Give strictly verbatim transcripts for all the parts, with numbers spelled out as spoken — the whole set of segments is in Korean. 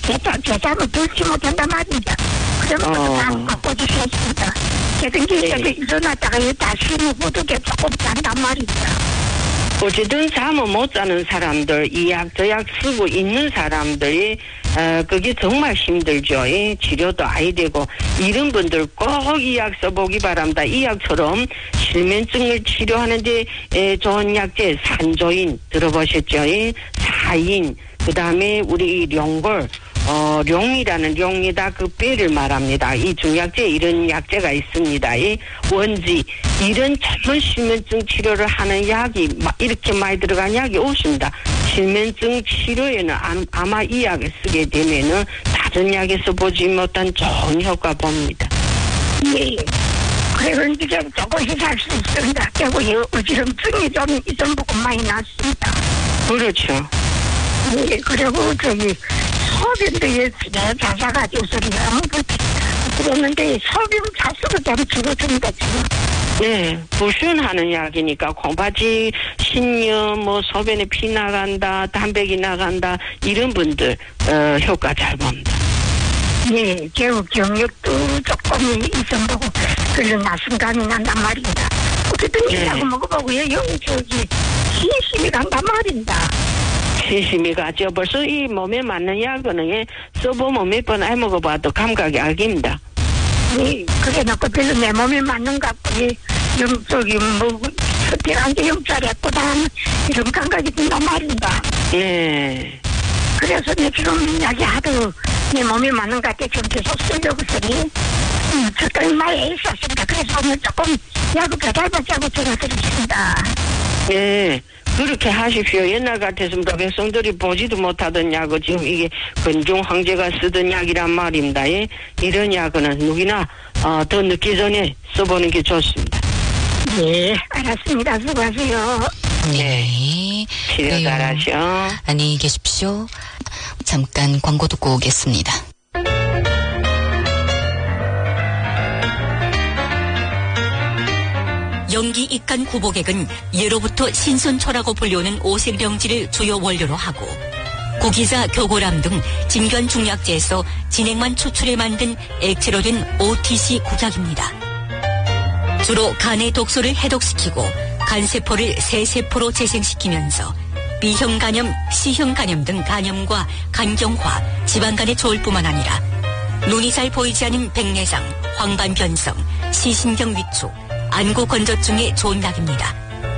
제자, 제자는 들지 못한단 말입니다. 그러면 어. 다 바꿔주셨습니다. 제든지 네. 제가 일어났다가 다시 후두게 조금 잔단 말입니다. 어쨌든 잠을 못 자는 사람들, 이 약 저 약 쓰고 있는 사람들이 어, 그게 정말 힘들죠. 예? 치료도 아이 되고 이런 분들 꼭 이 약 써보기 바랍니다. 이 약처럼 실면증을 치료하는데 에, 좋은 약제 산조인 들어보셨죠? 예? 사인 그 다음에 우리 룡골 어, 룡이라는 룡이다 그 뼈를 말합니다. 이 중약제 이런 약제가 있습니다. 이 원지 이런 전문 실면증 치료를 하는 약이 이렇게 많이 들어간 약이 없습니다. 실면증 치료에는 아마 이 약을 쓰게 되면은 다른 약에서 보지 못한 좋은 효과 봅니다. 예. 그리고 이제 조금씩 할 수 있습니다. 결국 어지럼증이 좀 이전 보고 많이 났습니다. 그렇죠. 예. 그리고 저기 소변도에 자사가지고서는 그랬는데 소변 자수가 좀 줄어듭니다 지금. 네, 불순하는 약이니까 콩팥이 신염, 뭐 소변에 피 나간다, 담배기 나간다 이런 분들 어, 효과 잘 봅니다. 예, 결국 경력도 조금 있어보고 그런 나순감이 난단 말입니다. 어쨌든 네. 이 약을 먹어보고요, 여기 저기 신심이 간단 말입니다. 신심이 가죠. 벌써 이 몸에 맞는 약은 예, 써보면 몇 번 안 먹어봐도 감각이 알깁니다. 예, 그래 놓고 별로 내 몸에 맞는 것 같고, 예, 영, 저기, 뭐, 특별한 게 영짜리였구나, 이런 감각이 든단 말입니다. 네. 그래서 내 지금 약이 하도 내 몸에 맞는 것 같아 지금 계속 쓰려고 쓰니, 음, 적당히 많이 있었습니다. 그래서 오늘 조금 약을 배달받자고 전화드렸습니다. 네. 그렇게 하십시오. 옛날 같았으면 백성들이 보지도 못하던 약을 지금 이게 근중 황제가 쓰던 약이란 말입니다. 예? 이런 약은 누구나 어, 더 늦기 전에 써보는 게 좋습니다. 예, 알았습니다. 수고하세요. 네. 치료 그래요. 잘하셔. 안녕히 계십시오. 잠깐 광고 듣고 오겠습니다. 연기 입간 구보객은 예로부터 신선초라고 불리우는 오색령지를 주요 원료로 하고 고기자, 교고람 등 진균 중약제에서 진액만 추출해 만든 액체로 된 오티씨 국약입니다. 주로 간의 독소를 해독시키고 간세포를 새세포로 재생시키면서 B형 간염, C형 간염 등 간염과 간경화, 지방간에 좋을 뿐만 아니라 눈이 잘 보이지 않은 백내장, 황반변성, 시신경 위축, 안구 건조증에 좋은 약입니다.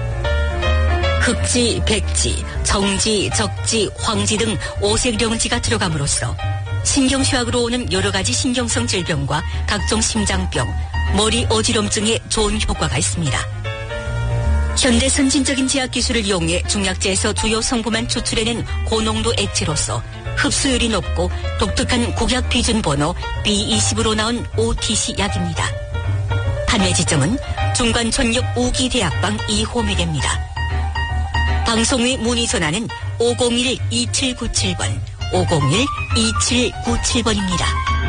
흑지, 백지, 정지, 적지, 황지 등 오색령지가 들어감으로써 신경쇠약으로 오는 여러 가지 신경성 질병과 각종 심장병, 머리 어지럼증에 좋은 효과가 있습니다. 현대 선진적인 제약 기술을 이용해 중약제에서 주요 성분만 추출해낸 고농도 액체로서 흡수율이 높고 독특한 국약 비준 번호 비 이십으로 나온 오티씨 약입니다. 판매 지점은 중관촌역 우기대학방 이 호 매개입니다. 방송의 문의 전화는 오공일 이칠구칠 번, 오공일 이칠구칠 번입니다.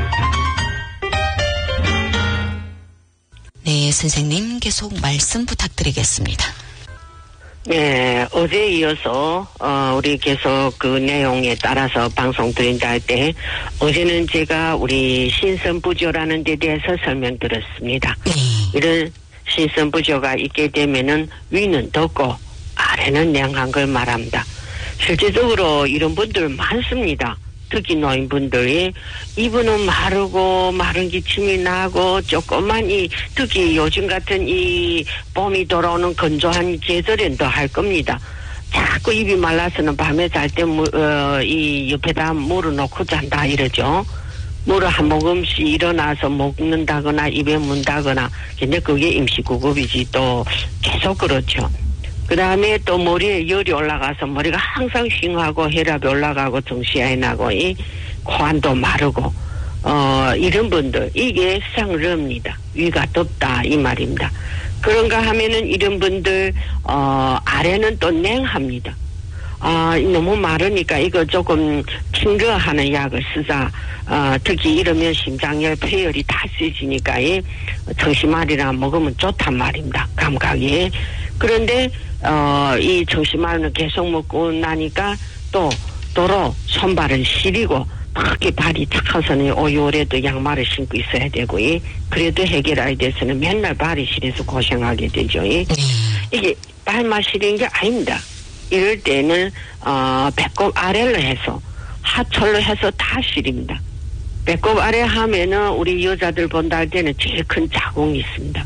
네, 선생님 계속 말씀 부탁드리겠습니다. 네, 어제 이어서 어, 우리 계속 그 내용에 따라서 방송 드린다 할 때 어제는 제가 우리 신선부조라는 데 대해서 설명드렸습니다. 네. 이런 신선부조가 있게 되면은 위는 덥고 아래는 냉한 걸 말합니다. 실제적으로 이런 분들 많습니다. 특히 노인분들이 이분은 마르고 마른 기침이 나고 조금만 이 특히 요즘 같은 이 봄이 돌아오는 건조한 계절엔 더 할 겁니다. 자꾸 입이 말라서는 밤에 잘 때 어, 이 옆에다 물을 놓고 잔다 이러죠. 물을 한 모금씩 일어나서 먹는다거나 입에 문다거나 근데 그게 임시구급이지 또 계속 그렇죠. 그 다음에 또 머리에 열이 올라가서 머리가 항상 휑하고 혈압이 올라가고 정시야에 나고 이 코안도 마르고 어 이런 분들 이게 상르입니다. 위가 덥다 이 말입니다. 그런가 하면은 이런 분들 어 아래는 또 냉합니다. 아 너무 마르니까 이거 조금 핑거하는 약을 쓰자. 어 특히 이러면 심장열 폐열이 다 세지니까 이 청심알이나 먹으면 좋단 말입니다. 감각이. 그런데 어, 이 청심알은 계속 먹고 나니까 또 도로 손발은 시리고 특히 발이 차서는 오열에도 양말을 신고 있어야 되고, 예. 그래도 해결해야 돼서는 맨날 발이 시려서 고생하게 되죠. 예. 이게 발만 시린 게 아닙니다. 이럴 때는 어, 배꼽 아래로 해서 하철로 해서 다 시립니다. 배꼽 아래 하면은 우리 여자들 본다 할 때는 제일 큰 자궁이 있습니다.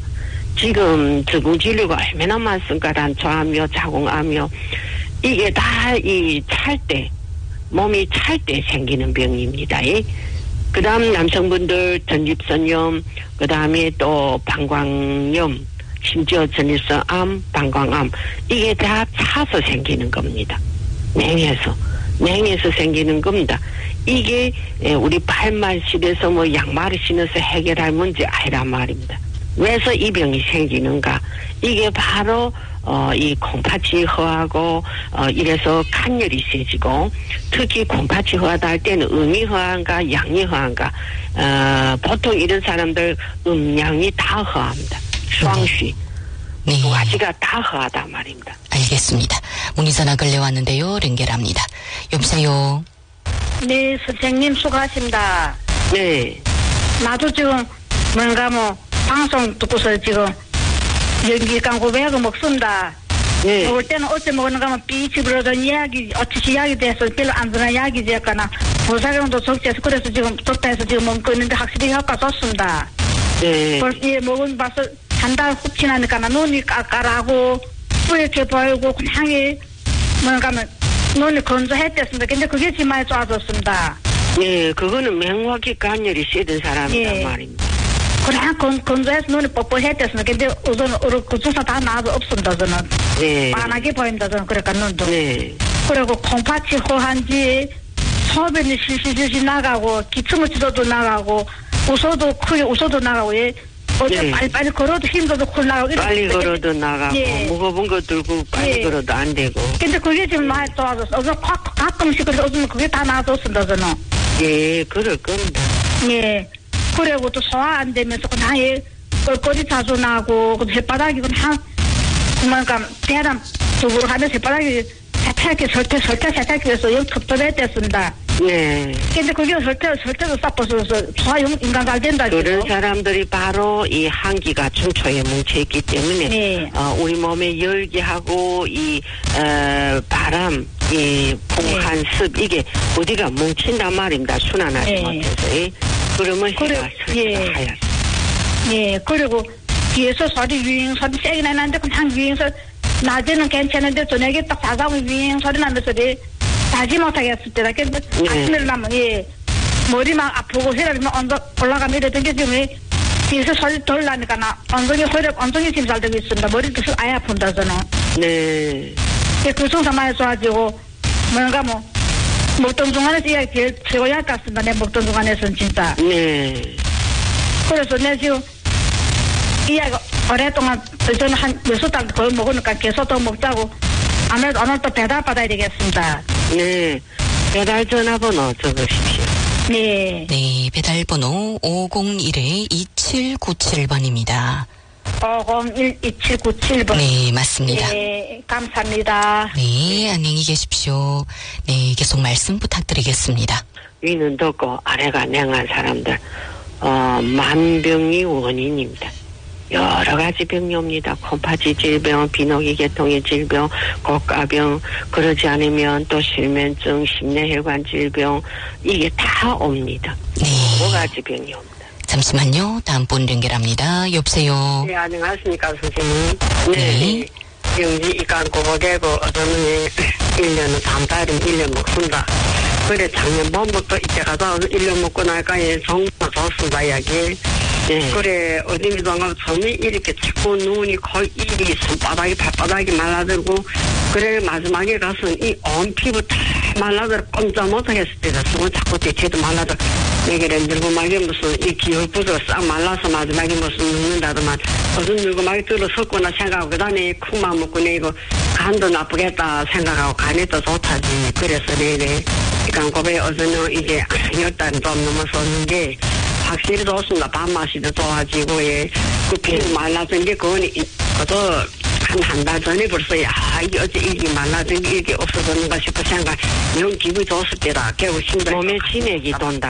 지금 자궁 진료가 얼마나 많습니까? 난초하며 자궁하며 이게 다 이 찰 때 몸이 찰 때 생기는 병입니다. 그 다음 남성분들 전립선염, 그 다음에 또 방광염, 심지어 전립선암, 방광암 이게 다 차서 생기는 겁니다. 냉해서 냉해서 생기는 겁니다. 이게 우리 발만 시려서 뭐 양말을 신어서 해결할 문제 아니란 말입니다. 왜서 이 병이 생기는가? 이게 바로 어, 이 콩팥이 허하고 어, 이래서 간열이 세지고 특히 콩팥이 허하다 할 때는 음이 허한가 양이 허한가 어, 보통 이런 사람들 음양이 다 허합니다. 수황시 네. 두 가지가 다 허하단 말입니다. 알겠습니다. 문의 전화 걸려왔는데요. 연결합니다. 여보세요. 네, 선생님 수고하십니다. 네. 나도 지금 뭔가 뭐 방송 듣고서 지금 연기 광고 배가 먹습니다. 네. 먹을 때는 어째 먹는가 하면 삐집으로든 이야기, 어찌 이야기 돼서 별로 안 드는 이야기지 약간나 부작용도 적지해서 그래서 지금 좋다 해서 지금 먹고 있는데 확실히 효과 좋습니다. 네. 벌써 예, 먹은 봐서 한 달 후 지나니까 눈이 까까라고 뿌옇게 보이고 그냥 뭔가 하면 눈이 건조했댔습니다. 근데 그게 지금 많이 좋아졌습니다. 네, 그거는 맹활기 간열이 세던 사람이란 예. 말입니다. 그냥 건, 건조해서 눈이 뻑뻑했댔습니다. 근데 우선 그 주사 다 나아도 없습니다. 저는 네. 빤하게 보입니다. 저는 그러니까 눈도. 네. 그리고 콩팥이 허한지 소변이 실실실실 나가고 기침을 치러도 나가고 웃어도 크게 웃어도 나가고 예. 어제 네. 빨리빨리 걸어도 힘들어도 콜 나가고 빨리 이렇게. 걸어도 나가고 예. 무거운 거 들고 빨리 예. 걸어도 안 되고. 근데 그게 지금 많이 좋아졌어. 어제 가끔씩 그래서 요즘 그게 다 나아졌습니다. 저는. 예, 그럴 겁니다. 예. 그리고 또 소화 안 되면서 그냥 예, 꼴꼴이 자주 나고 그 혓바닥이 그냥 뭔가 대란 쪽으로 하면서 혓바닥이 세탁기 설태 설태 세탁기에서 영 텁텁했댔습니다. 네. 근데 그게 설태 설태도 싹 벗어서 소화 영 인간 잘 된다. 그런 사람들이 바로 이 한기가 중초에 뭉쳐있기 때문에 네. 어, 우리 몸의 열기하고 이 어, 바람, 이 풍한 습 이게 어디가 뭉친단 말입니다. 순환하지 네. 못해서. 예. 그러면 그래, 해가 예. 설치가 하얗습니다. 예. 그리고 뒤에서 소리 유잉 소리 세게 나는데 그냥 유잉 소리 낮에는 괜찮은데 저녁에 딱 다가오면 유잉 소리 나면서 자지 못하겠을 때다. 근데 네. 아침에 나면 예. 머리 막 아프고 혈압이 막 언덕 올라가면 이랬던 게 지금 뒤에서 소리 덜 나니까 나 엉덩이 혈압 엉덩이 지금 잘 되고 있습니다. 머리도 아예 아픈다 저는. 네. 그 성사 많이 좋아지고 뭔가 뭐 먹던 중간에서 이야기 제일 최고야 할 것 같습니다. 내 먹던 중간에서는 진짜. 네. 그래서 내 지금 이야기 오랫동안 저는 한 여섯 달 거의 먹으니까 계속 더 먹자고 아무래도 오늘 또 배달 받아야 되겠습니다. 네. 배달 전화번호 적으십시오. 네. 네, 배달번호 오공일 이칠구칠 번입니다. 오공일 이칠구칠 번. 네, 맞습니다. 네, 감사합니다. 네, 안녕히 계십시오. 네, 계속 말씀 부탁드리겠습니다. 위는 덥고 아래가 냉한 사람들 어, 만병이 원인입니다. 여러 가지 병이 옵니다. 콩팥이 질병, 비노기 계통의 질병, 고가병, 그러지 않으면 또 실면증, 심내혈관 질병 이게 다 옵니다. 네. 여러 가지 병이 옵니다. 잠시만요. 다음 분 연결합니다. 여보세요. 네, 안녕하십니까, 선생님. 네. 네. 영지 이간 고보되고 어쩌면 일 년은 다음 달이면 일 년 먹습니다. 그래, 작년 봄부터 이때 가서 일 년 먹고 나니까 정말 좋습니다, 이야기. 네. 그래, 어디미던가 처음에 이렇게 자꾸 눈이 거의 입이 손바닥이 발바닥이 말라들고 그래, 마지막에 가서 이 온 피부 다 말라들 꼼짝 못하겠을 때다. 손을 자꾸 대체도 말라들 내게 들고 막이 무슨 이 기혈부도 싹 말라서 마지막에 무슨 눕는다더만 무슨 누구 막이 들어섰구나 생각하고 그 다음에 쿵만 먹고 내고 간도 나쁘겠다 생각하고 간이 또 좋다지. 그래서 내내 이간고배 어제는 이제 열 달은 좀 넘어섰는데 확실히 좋습니다. 밥맛이 더 좋아지고, 예. 그 피부 말랐던 게 그거는 그저 한 한 달 전에 벌써 야 이게 어째 일이 많아진 게 이게 없어졌는가 싶어 생각 너무 기분이 좋았을 때라 결국 심장 몸에 진액이 돈다.